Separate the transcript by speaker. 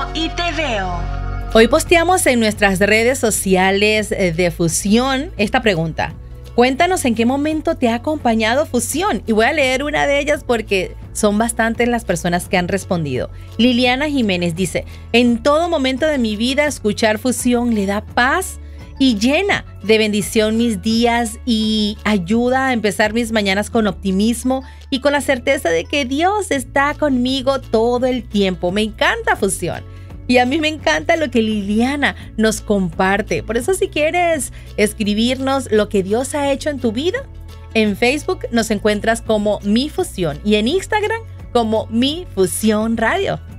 Speaker 1: y te veo.
Speaker 2: Hoy posteamos en nuestras redes sociales de Fusión esta pregunta. Cuéntanos en qué momento te ha acompañado Fusión. Y voy a leer una de ellas porque son bastantes las personas que han respondido. Liliana Jiménez dice: en todo momento de mi vida escuchar Fusión le da paz y llena de bendición mis días y ayuda a empezar mis mañanas con optimismo y con la certeza de que Dios está conmigo todo el tiempo. Me encanta Fusión. Y a mí me encanta lo que Liliana nos comparte. Por eso, si quieres escribirnos lo que Dios ha hecho en tu vida, en Facebook nos encuentras como Mi Fusión y en Instagram como Mi Fusión Radio.